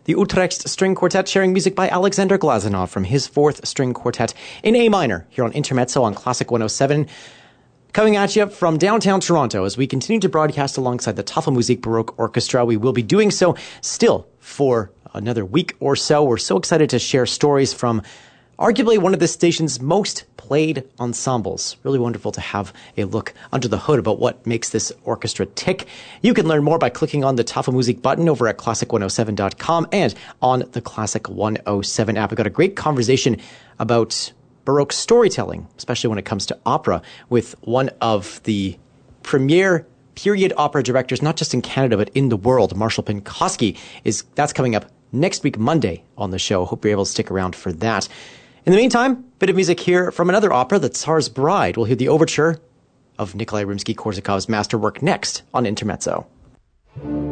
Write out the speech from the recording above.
the Utrecht String Quartet sharing music by Alexander Glazunov from his fourth string quartet in A minor here on Intermezzo on Classic 107. Coming at you from downtown Toronto as we continue to broadcast alongside the Tafelmusik Baroque Orchestra. We will be doing so still for another week or so. We're so excited to share stories from arguably one of the station's most played ensembles. Really wonderful to have a look under the hood about what makes this orchestra tick. You can learn more by clicking on the Tafelmusik button over at classic107.com and on the Classic 107 app. We've got a great conversation about Baroque storytelling, especially when it comes to opera, with one of the premier period opera directors, not just in Canada, but in the world. Marshall Penkoski that's coming up next week, Monday, on the show. Hope you're able to stick around for that. In the meantime, bit of music here from another opera, The Tsar's Bride. We'll hear the overture of Nikolai Rimsky-Korsakov's masterwork next on Intermezzo.